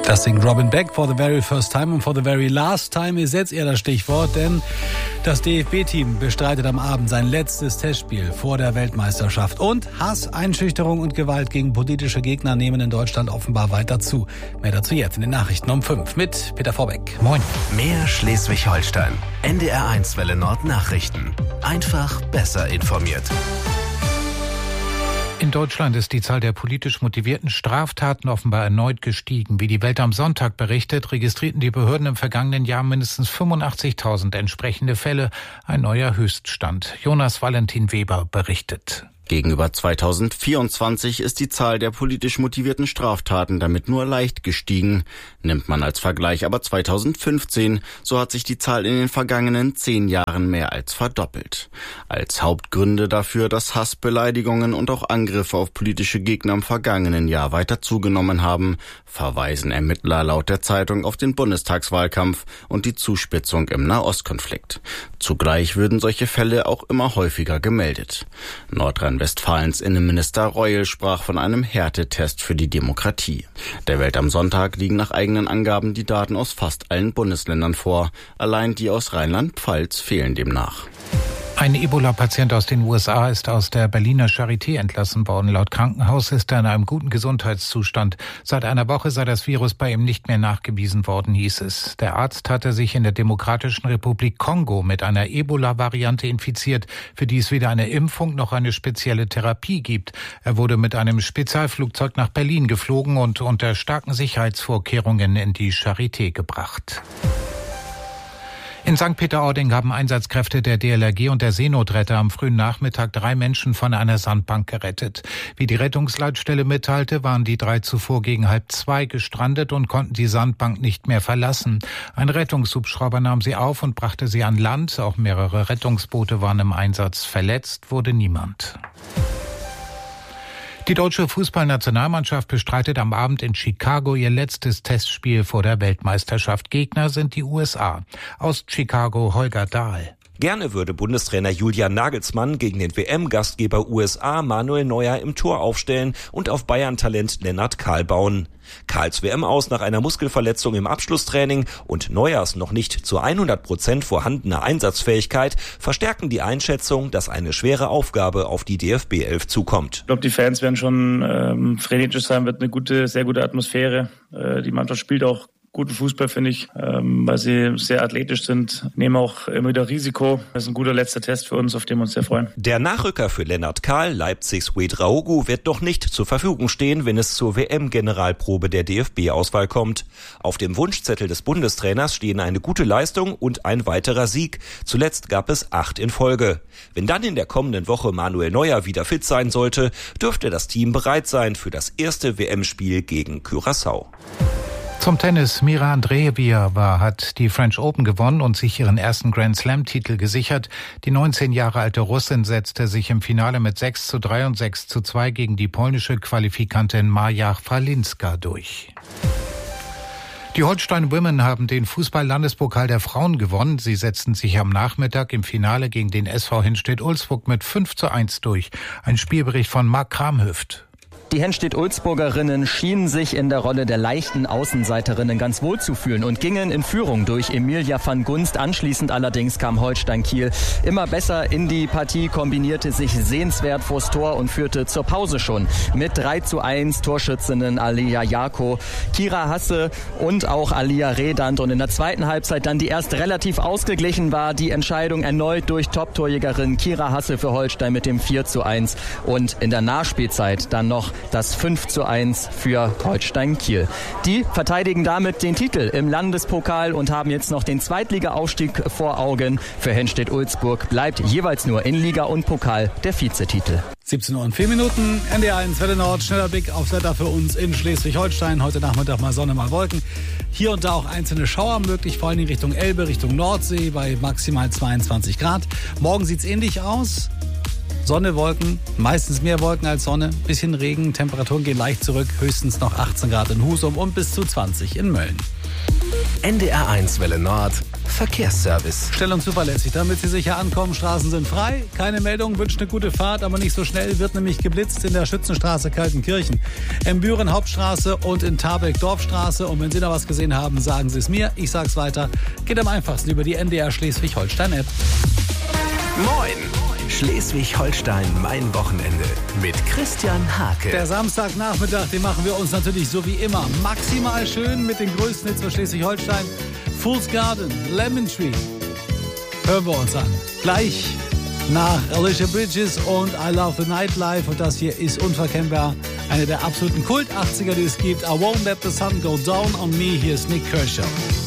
Das singt Robin Beck, For the Very First Time, und For the Very Last Time ist jetzt eher das Stichwort, denn das DFB-Team bestreitet am Abend sein letztes Testspiel vor der Weltmeisterschaft. Und Hass, Einschüchterung und Gewalt gegen politische Gegner nehmen in Deutschland offenbar weiter zu. Mehr dazu jetzt in den Nachrichten um 5 mit Peter Vorbeck. Moin. Mehr Schleswig-Holstein. NDR1 Welle Nord Nachrichten. Einfach besser informiert. In Deutschland ist die Zahl der politisch motivierten Straftaten offenbar erneut gestiegen. Wie die Welt am Sonntag berichtet, registrierten die Behörden im vergangenen Jahr mindestens 85.000 entsprechende Fälle. Ein neuer Höchststand. Jonas Valentin Weber berichtet. Gegenüber 2024 ist die Zahl der politisch motivierten Straftaten damit nur leicht gestiegen. Nimmt man als Vergleich aber 2015, so hat sich die Zahl in den vergangenen 10 Jahren mehr als verdoppelt. Als Hauptgründe dafür, dass Hass, Beleidigungen und auch Angriffe auf politische Gegner im vergangenen Jahr weiter zugenommen haben, verweisen Ermittler laut der Zeitung auf den Bundestagswahlkampf und die Zuspitzung im Nahostkonflikt. Zugleich würden solche Fälle auch immer häufiger gemeldet. Nordrhein-Westfalens Innenminister Reul sprach von einem Härtetest für die Demokratie. Der Welt am Sonntag liegen nach eigenen Angaben die Daten aus fast allen Bundesländern vor. Allein die aus Rheinland-Pfalz fehlen demnach. Ein Ebola-Patient aus den USA ist aus der Berliner Charité entlassen worden. Laut Krankenhaus ist er in einem guten Gesundheitszustand. Seit einer Woche sei das Virus bei ihm nicht mehr nachgewiesen worden, hieß es. Der Arzt hatte sich in der Demokratischen Republik Kongo mit einer Ebola-Variante infiziert, für die es weder eine Impfung noch eine spezielle Therapie gibt. Er wurde mit einem Spezialflugzeug nach Berlin geflogen und unter starken Sicherheitsvorkehrungen in die Charité gebracht. In St. Peter-Ording haben Einsatzkräfte der DLRG und der Seenotretter am frühen Nachmittag 3 Menschen von einer Sandbank gerettet. Wie die Rettungsleitstelle mitteilte, waren die 3 zuvor gegen 1:30 gestrandet und konnten die Sandbank nicht mehr verlassen. Ein Rettungshubschrauber nahm sie auf und brachte sie an Land. Auch mehrere Rettungsboote waren im Einsatz. Verletzt wurde niemand. Die deutsche Fußballnationalmannschaft bestreitet am Abend in Chicago ihr letztes Testspiel vor der Weltmeisterschaft. Gegner sind die USA. Aus Chicago Holger Dahl. Gerne würde Bundestrainer Julian Nagelsmann gegen den WM-Gastgeber USA Manuel Neuer im Tor aufstellen und auf Bayern-Talent Lennart Kahl bauen. Kahls WM aus nach einer Muskelverletzung im Abschlusstraining und Neuers noch nicht zu 100% vorhandene Einsatzfähigkeit verstärken die Einschätzung, dass eine schwere Aufgabe auf die DFB-11 zukommt. Ich glaube, die Fans werden schon frenetisch sein, wird eine sehr gute Atmosphäre. Die Mannschaft spielt auch guten Fußball, finde ich, weil sie sehr athletisch sind, nehmen auch immer wieder Risiko. Das ist ein guter letzter Test für uns, auf den wir uns sehr freuen. Der Nachrücker für Lennart Kahl, Leipzigs Ouedraogo, wird doch nicht zur Verfügung stehen, wenn es zur WM-Generalprobe der DFB-Auswahl kommt. Auf dem Wunschzettel des Bundestrainers stehen eine gute Leistung und ein weiterer Sieg. Zuletzt gab es 8 in Folge. Wenn dann in der kommenden Woche Manuel Neuer wieder fit sein sollte, dürfte das Team bereit sein für das erste WM-Spiel gegen Curaçao. Zum Tennis. Mira Andreeva hat die French Open gewonnen und sich ihren ersten Grand-Slam-Titel gesichert. Die 19 Jahre alte Russin setzte sich im Finale mit 6:3 und 6:2 gegen die polnische Qualifikantin Maja Falinska durch. Die Holstein Women haben den Fußball-Landespokal der Frauen gewonnen. Sie setzten sich am Nachmittag im Finale gegen den SV Henstedt-Ulzburg mit 5:1 durch. Ein Spielbericht von Marc Kramhüft. Die Henstedt-Ulzburgerinnen schienen sich in der Rolle der leichten Außenseiterinnen ganz wohl zu fühlen und gingen in Führung durch Emilia van Gunst. Anschließend allerdings kam Holstein Kiel immer besser in die Partie, kombinierte sich sehenswert vors Tor und führte zur Pause schon mit 3:1 Torschützinnen Alia Jako, Kira Hasse und auch Alia Redand. Und in der zweiten Halbzeit dann, die erst relativ ausgeglichen war, die Entscheidung erneut durch Top-Torjägerin Kira Hasse für Holstein mit dem 4:1 und in der Nachspielzeit dann noch das 5:1 für Holstein Kiel. Die verteidigen damit den Titel im Landespokal und haben jetzt noch den Zweitliga-Aufstieg vor Augen. Für Henstedt-Ulzburg bleibt jeweils nur in Liga und Pokal der Vizetitel. 17:04, NDR1 Welle Nord, schneller Blick aufs Wetter für uns in Schleswig-Holstein. Heute Nachmittag mal Sonne, mal Wolken. Hier und da auch einzelne Schauer möglich, vor allen Dingen Richtung Elbe, Richtung Nordsee bei maximal 22 Grad. Morgen sieht's ähnlich aus. Sonne, Wolken, meistens mehr Wolken als Sonne, bisschen Regen, Temperaturen gehen leicht zurück, höchstens noch 18 Grad in Husum und bis zu 20 in Mölln. NDR1 Welle Nord Verkehrsservice. Stellung zuverlässig, damit Sie sicher ankommen. Straßen sind frei. Keine Meldung, wünscht eine gute Fahrt, aber nicht so schnell. Wird nämlich geblitzt in der Schützenstraße Kaltenkirchen, in Büren Hauptstraße und in Tarbeck Dorfstraße. Und wenn Sie da was gesehen haben, sagen Sie es mir. Ich sag's weiter. Geht am einfachsten über die NDR Schleswig-Holstein-App. Moin! Schleswig-Holstein, mein Wochenende mit Christian Hake. Der Samstagnachmittag, den machen wir uns natürlich so wie immer maximal schön mit den größten Hits für Schleswig-Holstein. Fool's Garden, Lemon Tree. Hören wir uns an. Gleich nach Alicia Bridges und I Love the Nightlife. Und das hier ist unverkennbar eine der absoluten Kult-80er, die es gibt. I Won't Let the Sun Go Down on Me. Hier ist Nick Kershaw.